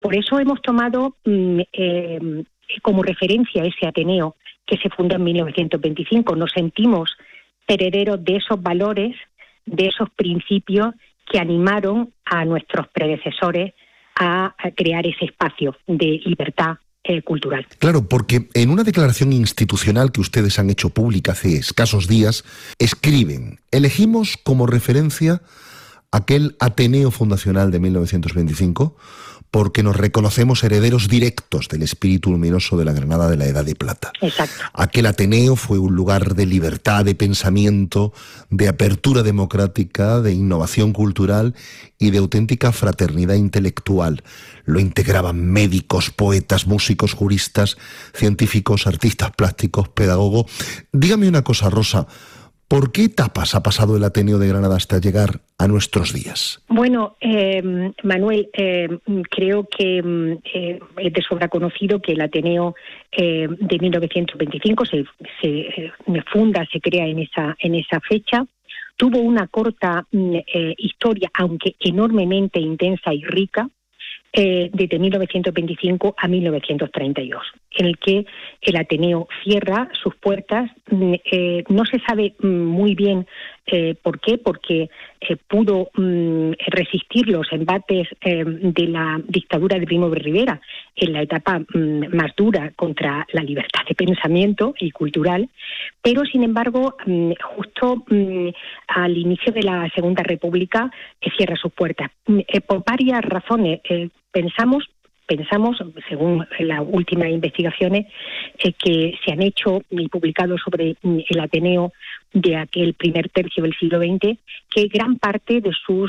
Por eso hemos tomado como referencia ese Ateneo que se fundó en 1925. Nos sentimos herederos de esos valores, de esos principios que animaron a nuestros predecesores a crear ese espacio de libertad cultural. Claro, porque en una declaración institucional que ustedes han hecho pública hace escasos días, escriben: elegimos como referencia aquel Ateneo fundacional de 1925 porque nos reconocemos herederos directos del espíritu luminoso de la Granada de la Edad de Plata. Exacto. Aquel Ateneo fue un lugar de libertad de pensamiento, de apertura democrática, de innovación cultural y de auténtica fraternidad intelectual. Lo integraban médicos, poetas, músicos, juristas, científicos, artistas plásticos, pedagogos. Dígame una cosa, Rosa, ¿por qué etapas ha pasado el Ateneo de Granada hasta llegar a nuestros días? Bueno, Manuel, creo que es de sobra conocido que el Ateneo de 1925 se funda, se crea en esa fecha. Tuvo una corta historia, aunque enormemente intensa y rica, desde 1925 a 1932, en el que el Ateneo cierra sus puertas. No se sabe muy bien por qué, porque pudo resistir los embates de la dictadura de Primo de Rivera en la etapa más dura contra la libertad de pensamiento y cultural, pero sin embargo justo al inicio de la Segunda República cierra sus puertas por varias razones. Pensamos, según las últimas investigaciones que se han hecho y publicado sobre el Ateneo de aquel primer tercio del siglo XX, que gran parte de sus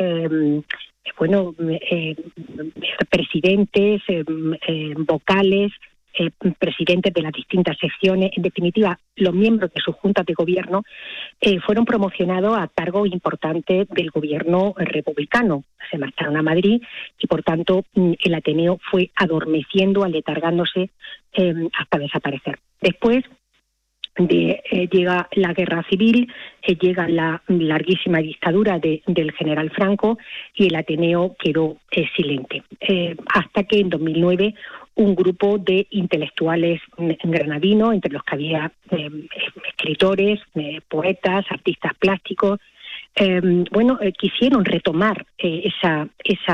presidentes, vocales, presidentes de las distintas secciones, en definitiva, los miembros de sus juntas de gobierno, fueron promocionados a cargos importantes del gobierno republicano. Se marcharon a Madrid y, por tanto, el Ateneo fue adormeciendo, aletargándose hasta desaparecer. Después llega la guerra civil, llega la larguísima dictadura del general Franco y el Ateneo quedó silente. Hasta que en 2009 un grupo de intelectuales granadinos, entre los que había escritores, poetas, artistas plásticos, quisieron retomar ese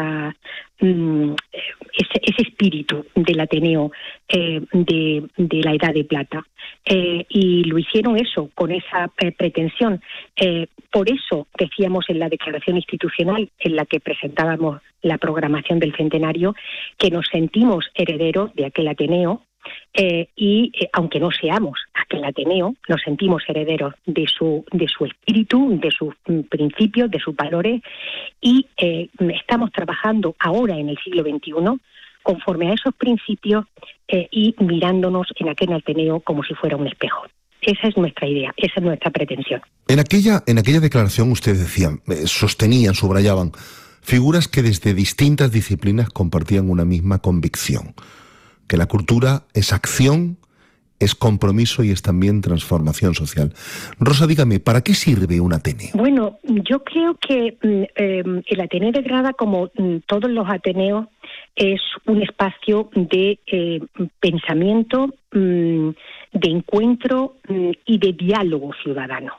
espíritu del Ateneo de la Edad de Plata, y lo hicieron eso, con esa pretensión. Por eso decíamos en la declaración institucional en la que presentábamos la programación del centenario que nos sentimos herederos de aquel Ateneo, y aunque no seamos aquel Ateneo, nos sentimos herederos de su espíritu, de sus principios, de sus valores, y estamos trabajando ahora en el siglo XXI conforme a esos principios y mirándonos en aquel Ateneo como si fuera un espejo. Esa es nuestra idea, esa es nuestra pretensión. En aquella declaración ustedes decían, sostenían, subrayaban, figuras que desde distintas disciplinas compartían una misma convicción: que la cultura es acción, es compromiso y es también transformación social. Rosa, dígame, ¿para qué sirve un Ateneo? Bueno, yo creo que el Ateneo de Granada, como todos los Ateneos, es un espacio de pensamiento, de encuentro y de diálogo ciudadano.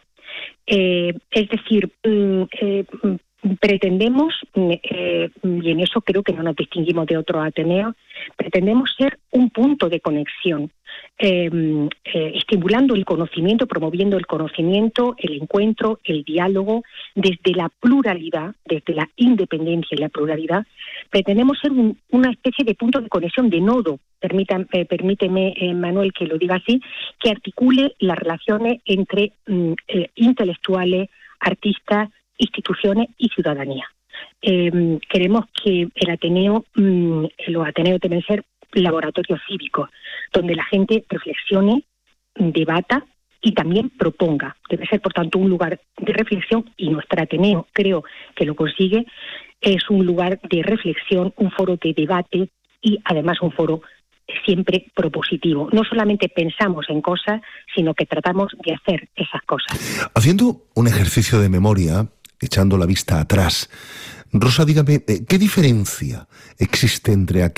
Es decir, pretendemos, y en eso creo que no nos distinguimos de otros Ateneos, pretendemos ser un punto de conexión, estimulando el conocimiento, promoviendo el conocimiento, el encuentro, el diálogo, desde la pluralidad, desde la independencia y la pluralidad. Pretendemos ser una especie de punto de conexión, de nodo, permíteme, Manuel, que lo diga así, que articule las relaciones entre intelectuales, artistas, instituciones y ciudadanía. Queremos que el Ateneo, los Ateneos deben ser laboratorios cívicos, donde la gente reflexione, debata y también proponga. Debe ser, por tanto, un lugar de reflexión, y nuestro Ateneo creo que lo consigue. Es un lugar de reflexión, un foro de debate y además un foro siempre propositivo. No solamente pensamos en cosas, sino que tratamos de hacer esas cosas. Haciendo un ejercicio de memoria, echando la vista atrás, Rosa, dígame, ¿qué diferencia existe entre aquel